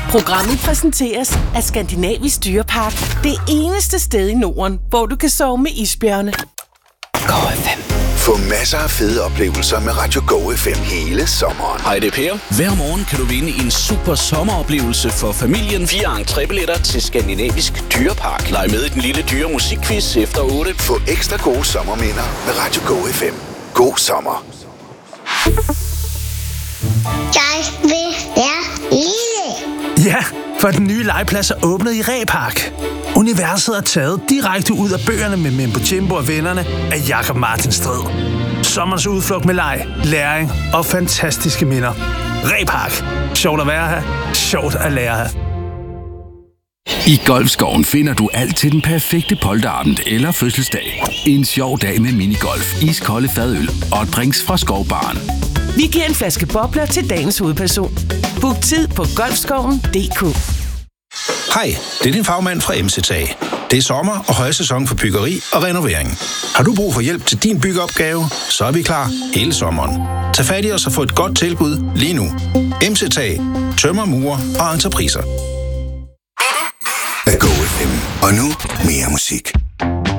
Programmet præsenteres af Skandinavisk Dyrepark. Det eneste sted i Norden, hvor du kan sove med isbjørne. Go FM. Få masser af fede oplevelser med Radio Go FM hele sommeren. Hej, det er Per. Hver morgen kan du vinde en super sommeroplevelse for familien. 4 entrébilletter til Skandinavisk Dyrepark. Leg med i den lille dyre musikquiz efter 8. Få ekstra gode sommerminder med Radio Go FM. God sommer. Jeg vil være lille. Ja, for den nye legeplads er åbnet i Ræpark. Universet er taget direkte ud af bøgerne med Membo Jimbo og vennerne af Jakob Martin Strid. Sommerens udflugt med leg, læring og fantastiske minder. Ræpark. Sjovt at være her. Sjovt at lære her. I Golfskoven finder du alt til den perfekte polterabend eller fødselsdag. En sjov dag med minigolf, iskolde fadøl og drinks fra Skovbaren. Vi giver en flaske bobler til dagens hovedperson. Book tid på golfskoven.dk. Hej, det er din fagmand fra MC-Tag. Det er sommer og højsæson for byggeri og renovering. Har du brug for hjælp til din byggeopgave, så er vi klar hele sommeren. Tag fat i os og få et godt tilbud lige nu. MC-Tag. Tømmer, murer og entrepriser. Go FM. Og nu mere musik.